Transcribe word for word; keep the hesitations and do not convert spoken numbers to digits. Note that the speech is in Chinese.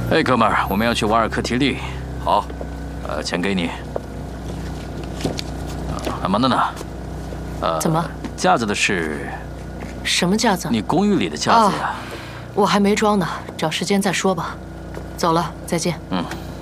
哎，哥们儿，我们要去瓦尔科提利。好，呃，钱给你。阿曼娜娜，呃， 怎么？ 架子的事？ 什么架子？ 你公寓里的架子呀。 我还没装呢，找时间再说吧。走了，再见。 嗯。